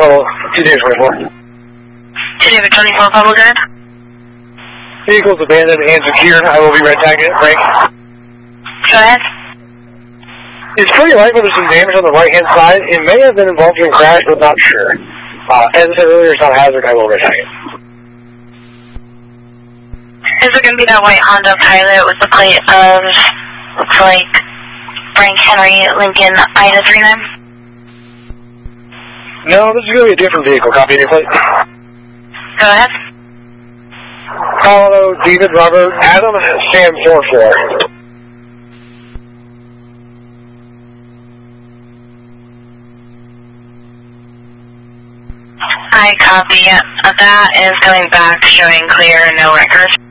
total 2 David 24. 2 David 24, Pablo Good. Vehicle's abandoned and secured. I will be red tagging it. Break. Go ahead. It's pretty light, but there's some damage on the right-hand side. It may have been involved in a crash, but not sure. As I said earlier, it's not a hazard. I will red tag it. Is it going to be that white Honda Pilot with the plate of, looks like, Frank Henry Lincoln Ida 39? No, this is going to be a different vehicle. Copy any plate. Go ahead. Colorado, David, Robert, Adam, Sam 44. I copy. That is going back, showing clear, no records.